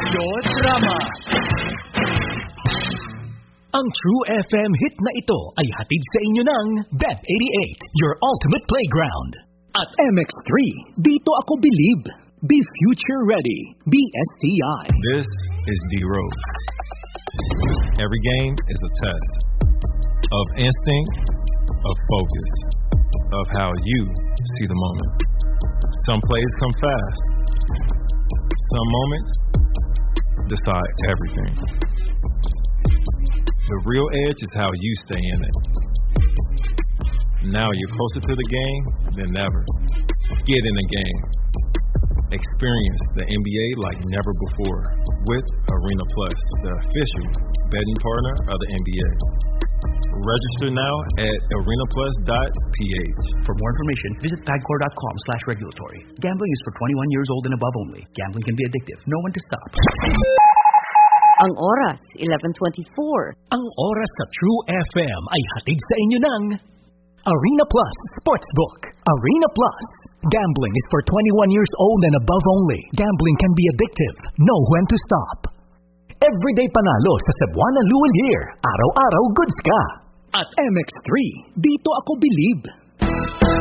Radyo Drama. Ang True FM hit na ito ay hatid sa inyo ng Bet88, your ultimate playground. At MX3, dito ako believe. Be future ready. Be STI. This is D-Rose. Every game is a test of instinct, of focus, of how you see the moment. Some plays come fast. Some moments decide everything. The real edge is how you stay in it. Now you're closer to the game than ever. Get in the game. Experience the NBA like never before with Arena Plus, the official betting partner of the NBA. Register now at arenaplus.ph. For more information, visit pagcor.com/regulatory. Gambling is for 21 years old and above only. Gambling can be addictive. Know when to stop. Ang oras, 11:24. Ang oras sa True FM ay hatid sa inyo ng Arena Plus Sportsbook. Arena Plus. Gambling is for 21 years old and above only. Gambling can be addictive. Know when to stop. Everyday panalo sa Cebuana Luwal Year. Araw-araw goods ka. At MX3, dito ako believe.